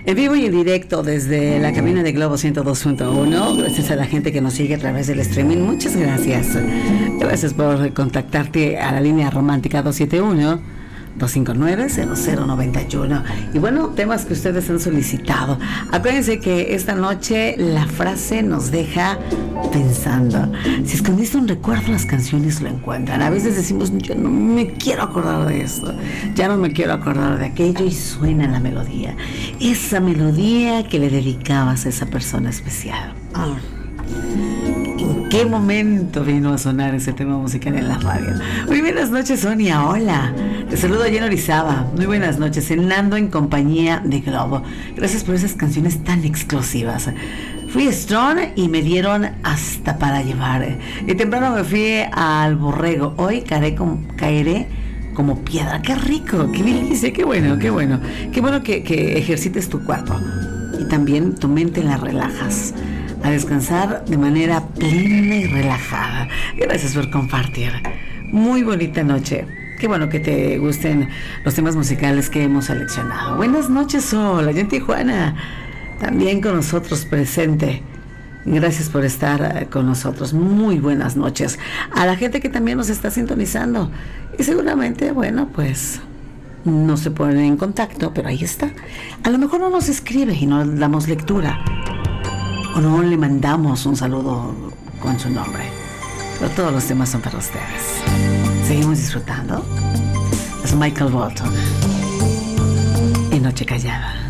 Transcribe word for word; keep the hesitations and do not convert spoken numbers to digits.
En vivo y en directo desde la cabina de Globo ciento dos punto uno. Gracias a la gente que nos sigue a través del streaming. Muchas gracias. Gracias por contactarte a la línea romántica dos siete uno, dos cinco nueve, cero cero nueve uno. Y bueno, temas que ustedes han solicitado. Acuérdense que esta noche la frase nos deja pensando. Si escondiste un recuerdo, las canciones lo encuentran. A veces decimos, yo no me quiero acordar de esto, ya no me quiero acordar de aquello, y suena la melodía. Esa melodía que le dedicabas a esa persona especial. Oh. ¿En qué momento vino a sonar ese tema musical en la radio? Muy buenas noches, Sonia. Hola. Te saludo, Jen Orizaba. Muy buenas noches. Cenando en compañía de Globo. Gracias por esas canciones tan exclusivas. Fui strong y me dieron hasta para llevar. Y temprano me fui al Borrego. Hoy caeré como, caeré como piedra. ¡Qué rico! ¡Qué delicia! ¡Qué bueno! ¡Qué bueno! ¡Qué bueno que, que ejercites tu cuerpo! Y también tu mente la relajas. A descansar de manera plena y relajada. Gracias por compartir. Muy bonita noche. Qué bueno que te gusten los temas musicales que hemos seleccionado. Buenas noches, Sol, allá en Tijuana. También con nosotros presente. Gracias por estar con nosotros. Muy buenas noches. A la gente que también nos está sintonizando. Y seguramente, bueno, pues no se pone en contacto, pero ahí está. A lo mejor no nos escribe y no damos lectura. O no le mandamos un saludo con su nombre. Pero todos los temas son para ustedes. Seguimos disfrutando. Es Michael Bolton en Noche Callada.